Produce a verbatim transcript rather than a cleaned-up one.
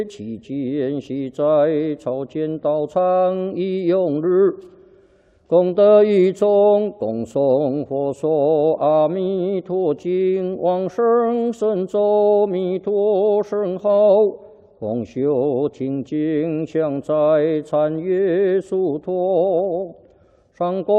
期间系在草间道场一用日，功德一众，共诵佛说阿弥陀经，往生神咒弥陀圣号，共修清净相在禅悦殊陀，上供